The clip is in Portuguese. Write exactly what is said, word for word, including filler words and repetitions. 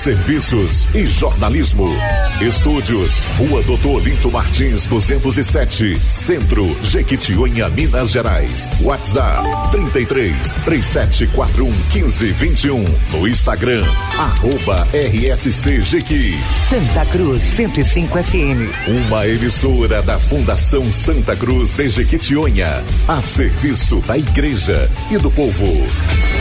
Serviços e jornalismo. Estúdios, Rua Doutor Olinto Martins, duzentos e sete, Centro, Jequitinhonha, Minas Gerais. WhatsApp trinta e três, três sete quatro um, quinze, vinte e um. No Instagram, arroba R S C Jequi. Santa Cruz cento e cinco F M. Uma emissora da Fundação Santa Cruz de Jequitinhonha, a serviço da Igreja e do povo.